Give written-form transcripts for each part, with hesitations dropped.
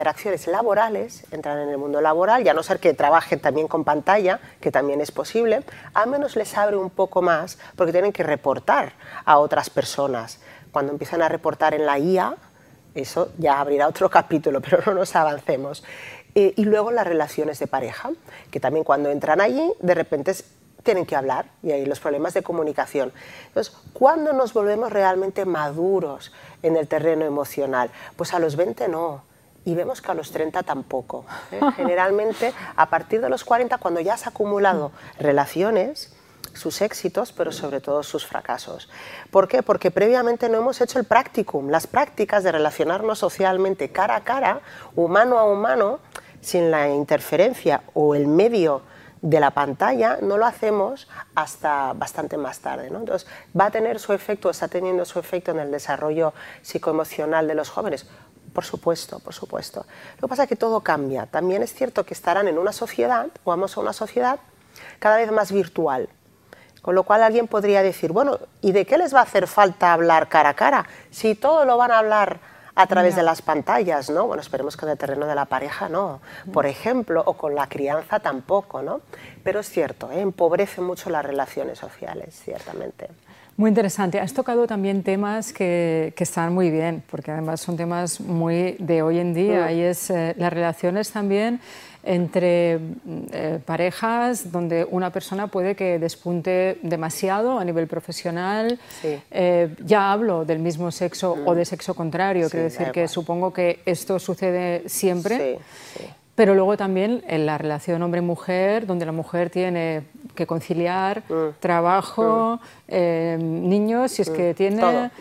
interacciones laborales, entran en el mundo laboral, y a no ser que trabajen también con pantalla, que también es posible, al menos les abre un poco más, porque tienen que reportar a otras personas. Cuando empiezan a reportar en la IA, eso ya abrirá otro capítulo, pero no nos avancemos. Y luego las relaciones de pareja, que también cuando entran allí, de repente tienen que hablar, y ahí los problemas de comunicación. Entonces, ¿cuándo nos volvemos realmente maduros en el terreno emocional? Pues a los 20 no. Y vemos que a los 30 tampoco. Generalmente, a partir de los 40, cuando ya has acumulado relaciones, sus éxitos, pero sobre todo sus fracasos. ¿Por qué? Porque previamente no hemos hecho el practicum, las prácticas de relacionarnos socialmente cara a cara, humano a humano, sin la interferencia o el medio de la pantalla, no lo hacemos hasta bastante más tarde, ¿no? Entonces, ¿va a tener su efecto, está teniendo su efecto en el desarrollo psicoemocional de los jóvenes? Por supuesto, por supuesto. Lo que pasa es que todo cambia. También es cierto que estarán en una sociedad, o vamos a una sociedad cada vez más virtual. Con lo cual alguien podría decir, bueno, ¿y de qué les va a hacer falta hablar cara a cara? Si todo lo van a hablar a través de las pantallas, ¿no? Bueno, esperemos que en el terreno de la pareja no, por ejemplo, o con la crianza tampoco, ¿no? Pero es cierto, empobrece mucho las relaciones sociales, ciertamente. Muy interesante. Has tocado también temas que están muy bien, porque además son temas muy de hoy en día, y es las relaciones también entre parejas donde una persona puede que despunte demasiado a nivel profesional. Sí. Ya hablo del mismo sexo o de sexo contrario, quiero decir que supongo que esto sucede siempre. Sí. Pero luego también en la relación hombre-mujer, donde la mujer tiene que conciliar trabajo, niños, si es que tiene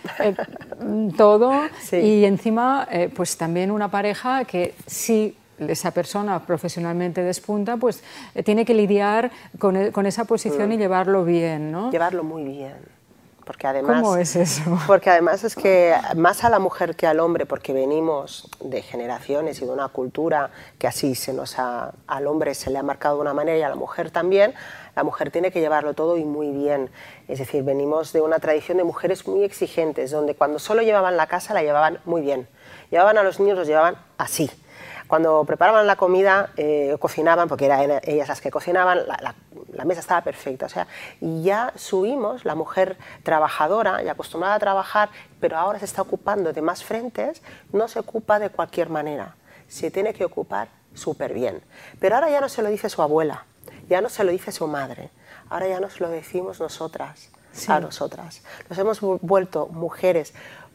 todo, Sí. y encima pues también una pareja que si esa persona profesionalmente despunta, pues tiene que lidiar con esa posición y llevarlo bien, ¿no? Llevarlo muy bien. Porque además, ¿cómo es eso? Porque además es que más a la mujer que al hombre, porque venimos de generaciones y de una cultura que así al hombre se le ha marcado de una manera y a la mujer también, la mujer tiene que llevarlo todo y muy bien. Es decir, venimos de una tradición de mujeres muy exigentes, donde cuando solo llevaban la casa la llevaban muy bien, llevaban a los niños, los llevaban así. Cuando preparaban la comida, cocinaban, porque eran ellas las que cocinaban, la mesa estaba perfecta. O sea, y ya subimos, la mujer trabajadora y acostumbrada a trabajar, pero ahora se está ocupando de más frentes, no se ocupa de cualquier manera. Se tiene que ocupar súper bien. Pero ahora ya no se lo dice su abuela, ya no se lo dice su madre, ahora ya nos lo decimos nosotras, a nosotras. Nos hemos vuelto mujeres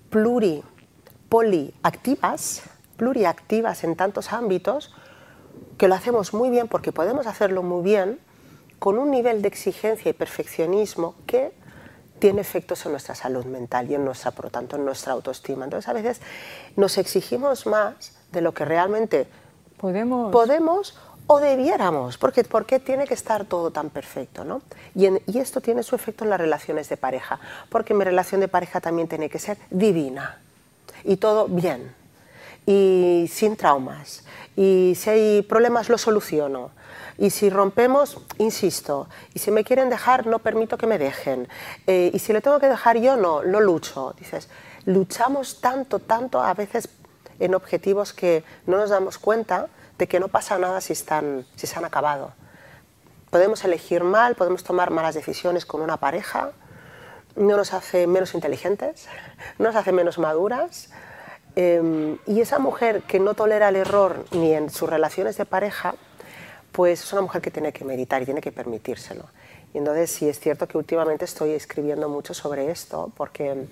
poliactivas en tantos ámbitos, que lo hacemos muy bien porque podemos hacerlo muy bien, con un nivel de exigencia y perfeccionismo que tiene efectos en nuestra salud mental y por lo tanto en nuestra autoestima. Entonces a veces nos exigimos más de lo que realmente podemos o debiéramos, porque ¿por qué tiene que estar todo tan perfecto, ¿no? Y esto tiene su efecto en las relaciones de pareja, porque mi relación de pareja también tiene que ser divina y todo bien, y sin traumas, y si hay problemas lo soluciono, y si rompemos, insisto, y si me quieren dejar no permito que me dejen, y si le tengo que dejar yo no lucho. Dices, luchamos tanto a veces en objetivos que no nos damos cuenta de que no pasa nada si se han acabado. Podemos elegir mal, podemos tomar malas decisiones con una pareja, no nos hace menos inteligentes, no nos hace menos maduras. Y esa mujer que no tolera el error ni en sus relaciones de pareja, pues es una mujer que tiene que meditar y tiene que permitírselo. Y entonces sí es cierto que últimamente estoy escribiendo mucho sobre esto, porque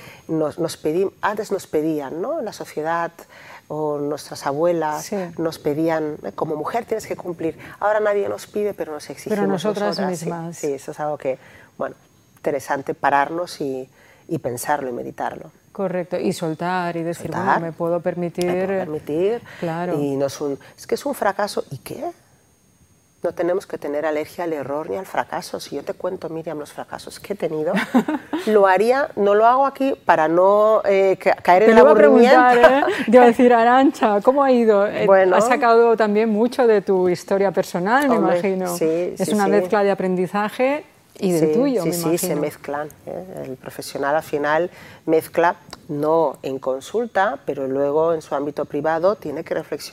antes nos pedían, ¿no? La sociedad o nuestras abuelas nos pedían, como mujer tienes que cumplir. Ahora nadie nos pide, pero nos exigimos nosotras mismas. Sí, eso es algo que, bueno, interesante pararnos y pensarlo y meditarlo. Correcto, y soltar y decir, bueno, me puedo permitir. Claro. Y no es que es un fracaso, ¿y qué? No tenemos que tener alergia al error ni al fracaso. Si yo te cuento, Miriam, los fracasos que he tenido, lo haría, no lo hago aquí para no caer en el aburrimiento. Te iba a decir, Arantxa, ¿cómo ha ido? Bueno, has sacado también mucho de tu historia personal, me imagino. Sí, es una mezcla de aprendizaje y del tuyo, me imagino. Sí, se mezclan. El profesional al final mezcla, no en consulta, pero luego en su ámbito privado tiene que reflexionar.